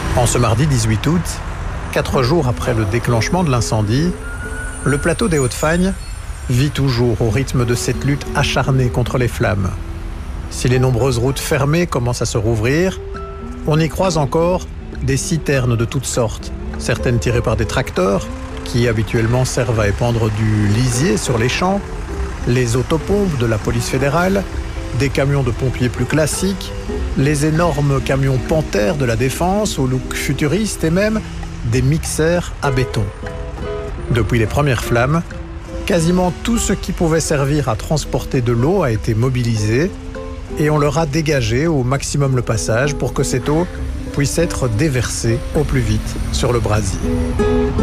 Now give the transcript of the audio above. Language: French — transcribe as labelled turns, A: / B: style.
A: En ce mardi 18 août, 4 jours après le déclenchement de l'incendie, le plateau des Hauts-de-Fagne vit toujours au rythme de cette lutte acharnée contre les flammes. Si les nombreuses routes fermées commencent à se rouvrir, on y croise encore des citernes de toutes sortes, certaines tirées par des tracteurs, qui habituellement servent à épandre du lisier sur les champs, les autopompes de la police fédérale, des camions de pompiers plus classiques, les énormes camions Panther de la Défense au look futuriste et même des mixeurs à béton. Depuis les premières flammes, quasiment tout ce qui pouvait servir à transporter de l'eau a été mobilisé et on leur a dégagé au maximum le passage pour que cette eau puisse être déversée au plus vite sur le brasier.